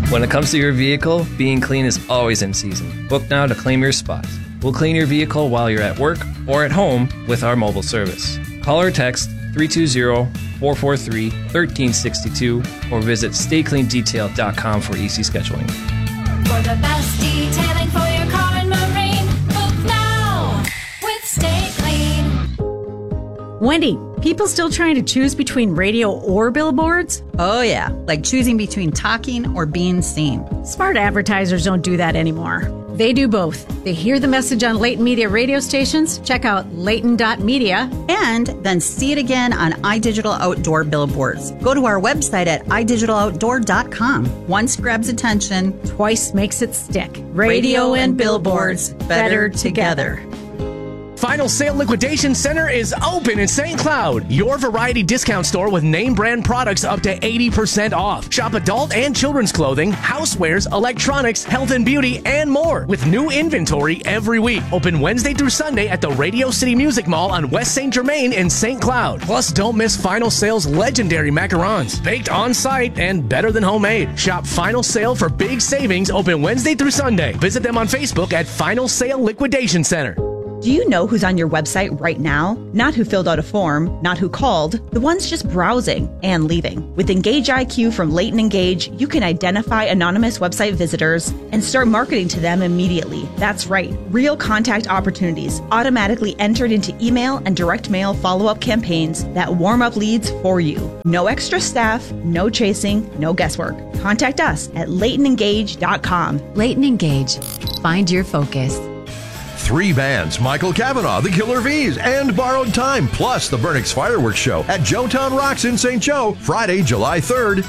When it comes to your vehicle, being clean is always in season. Book now to claim your spot. We'll clean your vehicle while you're at work or at home with our mobile service. Call or text 320-443-1362 or visit staycleandetail.com for easy scheduling. For the best detailing for your car and marine, book now with Stay Clean. Wendy, people still trying to choose between radio or billboards? Oh, yeah, like choosing between talking or being seen. Smart advertisers don't do that anymore. They do both. They hear the message on Leighton Media radio stations, check out Leighton.media, and then see it again on iDigital Outdoor billboards. Go to our website at idigitaloutdoor.com. Once grabs attention, twice makes it stick. Radio and billboards, better together. Final Sale Liquidation Center is open in St. Cloud. Your variety discount store with name brand products up to 80% off. Shop adult and children's clothing, housewares, electronics, health and beauty, and more with new inventory every week. Open Wednesday through Sunday at the Radio City Music Mall on West St. Germain in St. Cloud. Plus, don't miss Final Sale's legendary macarons, baked on site and better than homemade. Shop Final Sale for big savings open Wednesday through Sunday. Visit them on Facebook at Final Sale Liquidation Center. Do you know who's on your website right now? Not who filled out a form, not who called, the ones just browsing and leaving. With Engage IQ from Leighton Engage, you can identify anonymous website visitors and start marketing to them immediately. That's right, real contact opportunities automatically entered into email and direct mail follow-up campaigns that warm up leads for you. No extra staff, no chasing, no guesswork. Contact us at LeightonEngage.com. Leighton Engage. Find your focus. 3 bands, Michael Cavanaugh, the Killer V's, and Borrowed Time, plus the Burnix Fireworks Show at Joetown Rocks in St. Joe, Friday, July 3rd.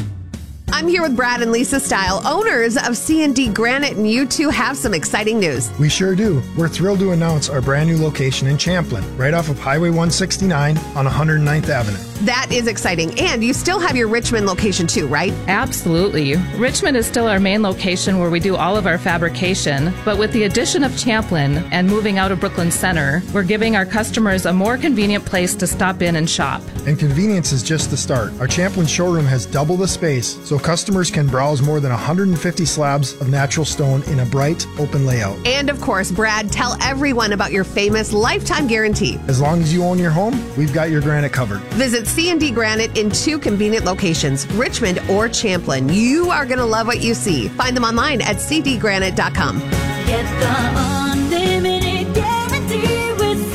I'm here with Brad and Lisa Style, owners of C&D Granite, and you two have some exciting news. We sure do. We're thrilled to announce our brand new location in Champlin, right off of Highway 169 on 109th Avenue. That is exciting. And you still have your Richmond location too, right? Absolutely. Richmond is still our main location where we do all of our fabrication. But with the addition of Champlin and moving out of Brooklyn Center, we're giving our customers a more convenient place to stop in and shop. And convenience is just the start. Our Champlin showroom has double the space, so customers can browse more than 150 slabs of natural stone in a bright, open layout. And of course, Brad, tell everyone about your famous lifetime guarantee. As long as you own your home, we've got your granite covered. Visit C&D Granite in 2 convenient locations, Richmond or Champlin. You are going to love what you see. Find them online at cdgranite.com. Get the unlimited guarantee with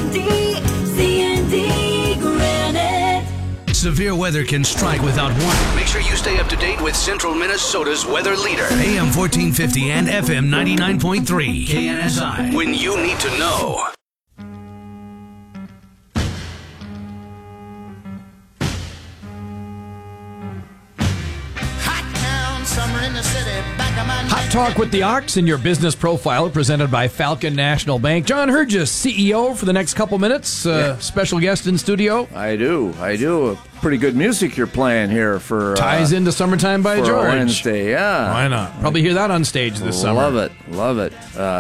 C&D Granite. Severe weather can strike without warning. Make sure you stay up to date with Central Minnesota's weather leader. AM 1450 and FM 99.3. KNSI. When you need to know. Hot Talk with the Ox in your business profile presented by Falcon National Bank. John Hergis, CEO for the next couple minutes. Special guest in studio. I do. Pretty good music you're playing here for... Ties into Summertime by George. Wednesday, yeah. Why not? Probably hear that on stage this summer. Love it.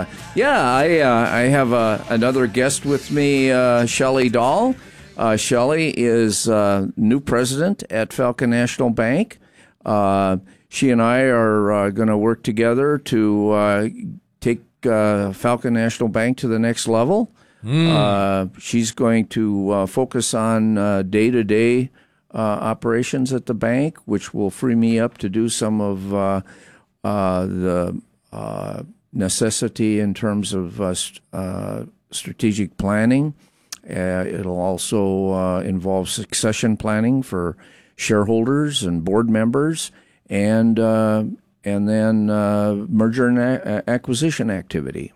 I have another guest with me, Shelley Dahl. Shelley is new president at Falcon National Bank. She and I are going to work together to take Falcon National Bank to the next level. She's going to focus on day-to-day operations at the bank, which will free me up to do some of the necessity in terms of strategic planning. It'll also involve succession planning for shareholders and board members, and then merger and acquisition activity.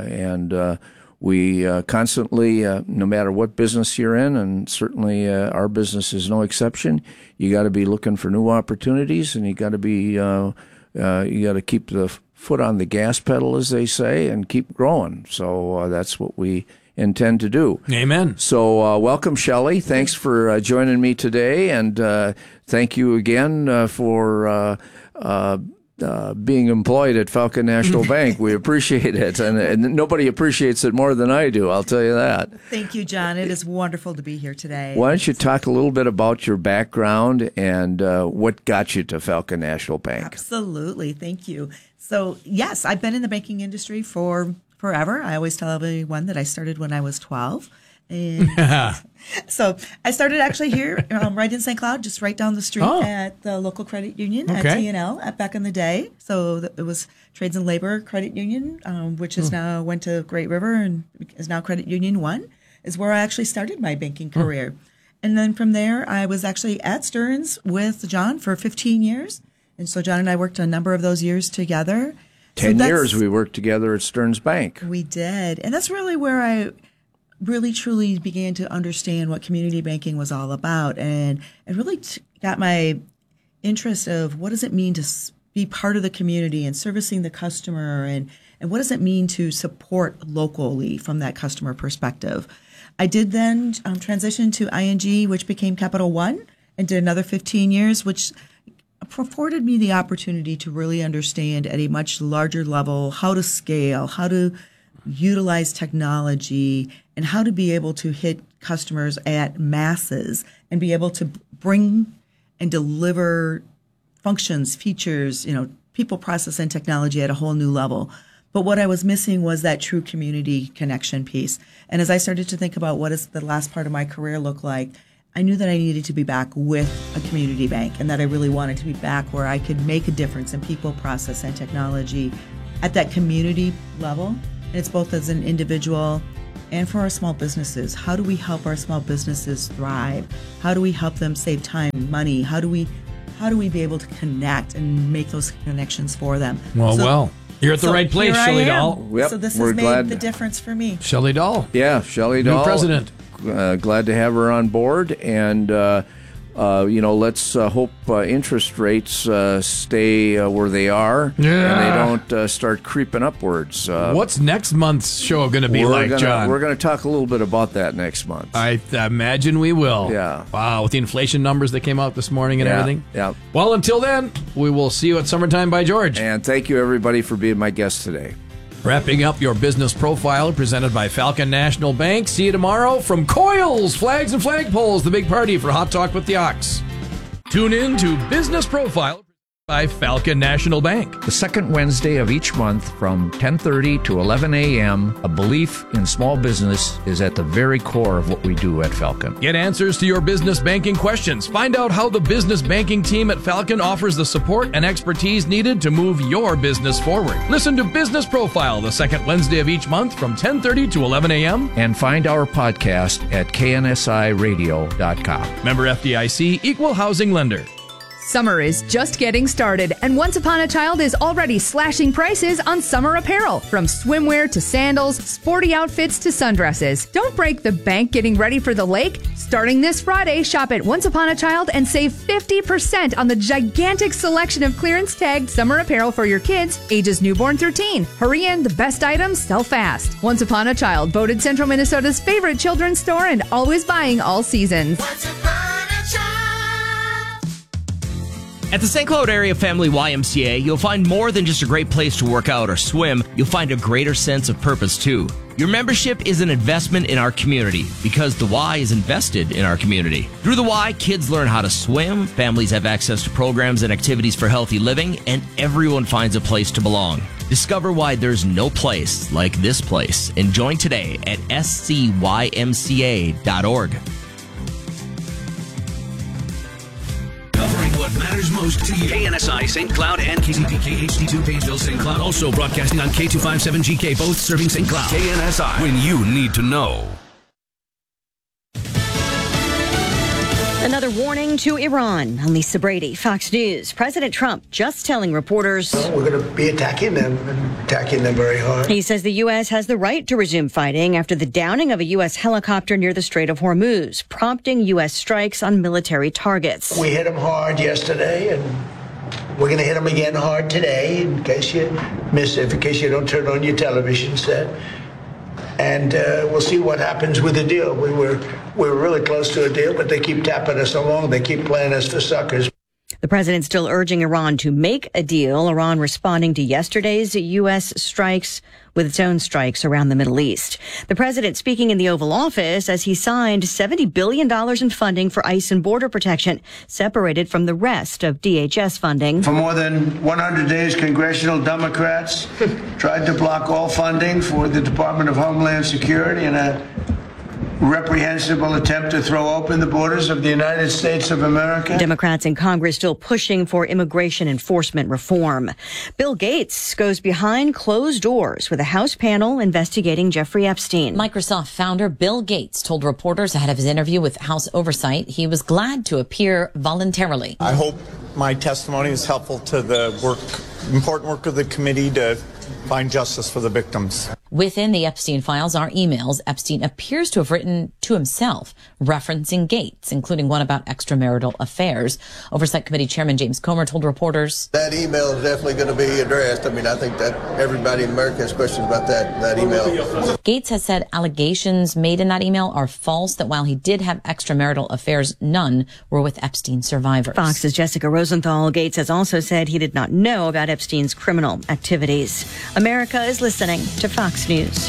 We constantly, no matter what business you're in, and certainly our business is no exception, you got to be looking for new opportunities, and you got to be you got to keep the foot on the gas pedal, as they say, and keep growing. So that's what we intend to do. Amen. So welcome, Shelley. Thanks for joining me today, and thank you again for being employed at Falcon National Bank. We appreciate it, and nobody appreciates it more than I do, I'll tell you that. Thank you, John. It is wonderful to be here today. Why don't you talk a little bit about your background and what got you to Falcon National Bank? Absolutely. Thank you. So, yes, I've been in the banking industry for forever. I always tell everyone that I started when I was 12. And so I started actually here right in St. Cloud, just right down the street at the local credit union at TNL back in the day. So it was Trades and Labor Credit Union, which is now went to Great River and is now Credit Union 1, is where I actually started my banking career. And then from there, I was actually at Stearns with John for 15 years. And so John and I worked a number of those years together. 10 years we worked together at Stearns Bank. We did. And that's really where I really truly began to understand what community banking was all about, and really got my interest of what does it mean to be part of the community and servicing the customer, and what does it mean to support locally from that customer perspective. I did then transition to ING, which became Capital One, and did another 15 years, which afforded me the opportunity to really understand at a much larger level how to scale, how to utilize technology, and how to be able to hit customers at masses and be able to bring and deliver functions, features, people, process, and technology at a whole new level. But what I was missing was that true community connection piece. And as I started to think about what does the last part of my career look like, I knew that I needed to be back with a community bank, and that I really wanted to be back where I could make a difference in people, process, and technology at that community level. And it's both as an individual and for our small businesses. How do we help our small businesses thrive? How do we help them save time, money? How do we be able to connect and make those connections for them? Well, you're at the right place, Shelley Dahl. Yep, so this has made the difference for me. Shelley Dahl. Yeah, Shelley Dahl. New president. Glad to have her on board, and let's hope interest rates stay where they are, and they don't start creeping upwards. What's next month's show going to be like, John? We're going to talk a little bit about that next month. I imagine we will. Yeah. Wow, with the inflation numbers that came out this morning and everything. Yeah. Well, until then, we will see you at Summertime by George. And thank you, everybody, for being my guest today. Wrapping up your business profile presented by Falcon National Bank. See you tomorrow from Coils, Flags, and Flagpoles, the big party for Hot Talk with the Ox. Tune in to Business Profile by Falcon National Bank. The second Wednesday of each month from 10:30 to 11 a.m., a belief in small business is at the very core of what we do at Falcon. Get answers to your business banking questions. Find out how the business banking team at Falcon offers the support and expertise needed to move your business forward. Listen to Business Profile the second Wednesday of each month from 10:30 to 11 a.m. And find our podcast at knsiradio.com. Member FDIC, Equal Housing Lender. Summer is just getting started, and Once Upon a Child is already slashing prices on summer apparel. From swimwear to sandals, sporty outfits to sundresses. Don't break the bank getting ready for the lake. Starting this Friday, shop at Once Upon a Child and save 50% on the gigantic selection of clearance tagged summer apparel for your kids, ages newborn through teen. Hurry in, the best items sell fast. Once Upon a Child, voted Central Minnesota's favorite children's store and always buying all seasons. At the St. Cloud Area Family YMCA, you'll find more than just a great place to work out or swim. You'll find a greater sense of purpose, too. Your membership is an investment in our community because the Y is invested in our community. Through the Y, kids learn how to swim, families have access to programs and activities for healthy living, and everyone finds a place to belong. Discover why there's no place like this place and join today at scymca.org. What matters most to you. KNSI St. Cloud and KCPK HD2 Pageville St. Cloud. Also broadcasting on K257GK, both serving St. Cloud. KNSI, when you need to know. Another warning to Iran. I'm Lisa Brady, Fox News. President Trump just telling reporters, we're going to be attacking them very hard. He says the U.S. has the right to resume fighting after the downing of a U.S. helicopter near the Strait of Hormuz, prompting U.S. strikes on military targets. We hit them hard yesterday, and we're going to hit them again hard today, in case you miss it, in case you don't turn on your television set. And we'll see what happens with the deal. We were really close to a deal, but they keep tapping us along. They keep playing us for suckers. The president still urging Iran to make a deal. Iran responding to yesterday's U.S. strikes with its own strikes around the Middle East. The president speaking in the Oval Office as he signed $70 billion in funding for ICE and border protection, separated from the rest of DHS funding. For more than 100 days, congressional Democrats tried to block all funding for the Department of Homeland Security in a reprehensible attempt to throw open the borders of the United States of America. Democrats in Congress still pushing for immigration enforcement reform. Bill Gates goes behind closed doors with a House panel investigating Jeffrey Epstein. Microsoft founder Bill Gates told reporters ahead of his interview with House Oversight he was glad to appear voluntarily. I hope my testimony is helpful to the important work of the committee to find justice for the victims. Within the Epstein files are emails Epstein appears to have written to himself, referencing Gates, including one about extramarital affairs. Oversight Committee Chairman James Comer told reporters, that email is definitely going to be addressed. I mean, I think that everybody in America has questions about that email. Gates has said allegations made in that email are false, that while he did have extramarital affairs, none were with Epstein survivors. Fox's Jessica Rosenthal. Gates has also said he did not know about Epstein's criminal activities. America is listening to Fox News.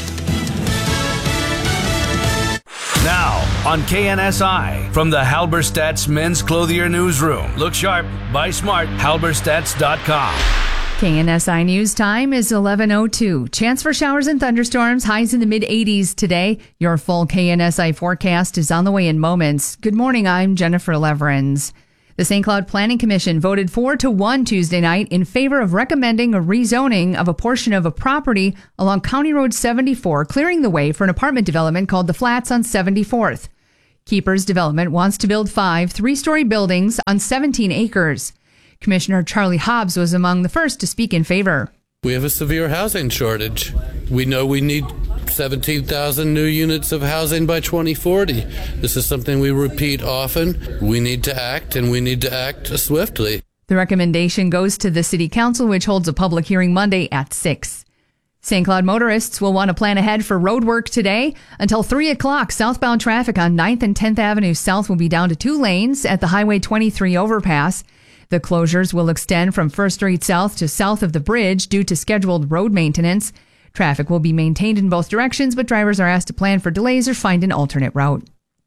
Now on KNSI from the Halberstadt's Men's Clothier Newsroom. Look sharp, buy smart, halberstadts.com. KNSI News time is 11:02. Chance for showers and thunderstorms, highs in the mid-80s today. Your full KNSI forecast is on the way in moments. Good morning, I'm Jennifer Leverins. The St. Cloud Planning Commission voted 4-1 Tuesday night in favor of recommending a rezoning of a portion of a property along County Road 74, clearing the way for an apartment development called The Flats on 74th. Keepers Development wants to build 5 three-story buildings on 17 acres. Commissioner Charlie Hobbs was among the first to speak in favor. We have a severe housing shortage. We know we need 17,000 new units of housing by 2040. This is something we repeat often. We need to act, and we need to act swiftly. The recommendation goes to the City Council, which holds a public hearing Monday at 6. St. Cloud motorists will want to plan ahead for road work today. Until 3 o'clock, southbound traffic on 9th and 10th Avenue South will be down to 2 lanes at the Highway 23 overpass. The closures will extend from 1st Street South to south of the bridge due to scheduled road maintenance. Traffic will be maintained in both directions, but drivers are asked to plan for delays or find an alternate route.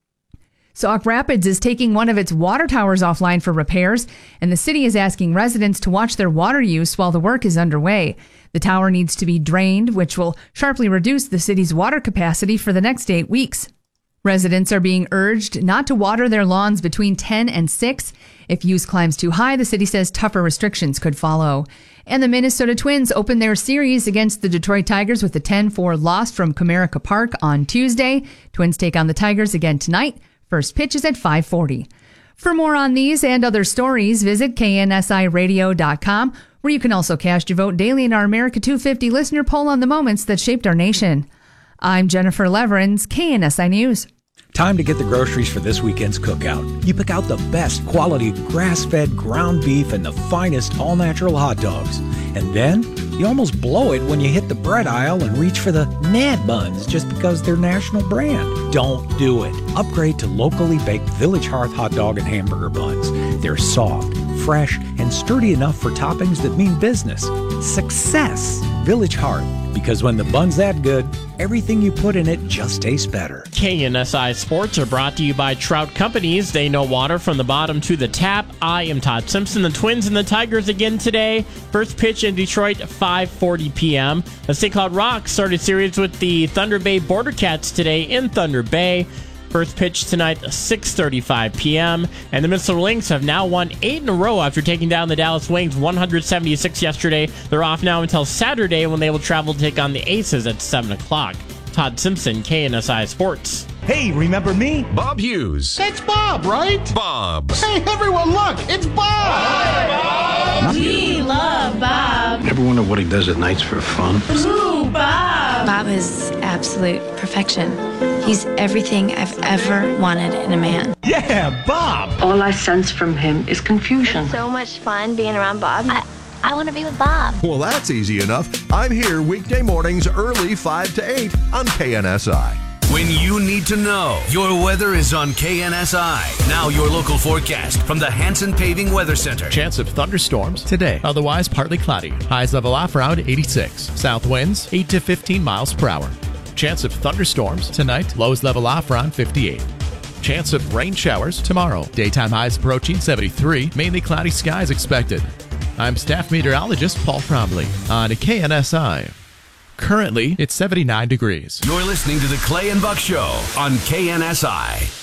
Sauk Rapids is taking one of its water towers offline for repairs, and the city is asking residents to watch their water use while the work is underway. The tower needs to be drained, which will sharply reduce the city's water capacity for the next 8 weeks. Residents are being urged not to water their lawns between 10 and 6. If use climbs too high, the city says tougher restrictions could follow. And the Minnesota Twins opened their series against the Detroit Tigers with a 10-4 loss from Comerica Park on Tuesday. Twins take on the Tigers again tonight. First pitch is at 5:40. For more on these and other stories, visit KNSIRadio.com, where you can also cast your vote daily in our America 250 listener poll on the moments that shaped our nation. I'm Jennifer Leverins, KNSI News. Time to get the groceries for this weekend's cookout. You pick out the best quality grass-fed ground beef and the finest all-natural hot dogs. And then you almost blow it when you hit the bread aisle and reach for the Nad buns just because they're national brand. Don't do it. Upgrade to locally baked Village Hearth hot dog and hamburger buns. They're soft, fresh, and sturdy enough for toppings that mean business. Success! Village Hearth. Because when the bun's that good, everything you put in it just tastes better. KNSI Sports are brought to you by Trout Companies. They know water from the bottom to the tap. I am Todd Simpson. The Twins and the Tigers again today. First pitch in Detroit, 5:40 p.m. The St. Cloud Rocks started series with the Thunder Bay Border Cats today in Thunder Bay. First pitch tonight, 6:35 p.m. And the Minnesota Lynx have now won 8 in a row after taking down the Dallas Wings 176 yesterday. They're off now until Saturday when they will travel to take on the Aces at 7 o'clock. Todd Simpson, KNSI Sports. Hey, remember me? Bob Hughes. That's Bob, right? Bob. Hey, everyone, look, it's Bob! Hi, Bob! We love Bob. Ever wonder what he does at nights for fun? Ooh, Bob! Bob is absolute perfection. He's everything I've ever wanted in a man. Yeah, Bob! All I sense from him is confusion. So much fun being around Bob. I want to be with Bob. Well, that's easy enough. I'm here weekday mornings early 5 to 8 on KNSI. When you need to know, your weather is on KNSI. Now your local forecast from the Hanson Paving Weather Center. Chance of thunderstorms today. Otherwise partly cloudy. Highs level off around 86. South winds 8 to 15 miles per hour. Chance of thunderstorms tonight. Lows level off around 58. Chance of rain showers tomorrow. Daytime highs approaching 73. Mainly cloudy skies expected. I'm staff meteorologist Paul Trombley on KNSI. Currently, it's 79 degrees. You're listening to the Clay and Buck Show on KNSI.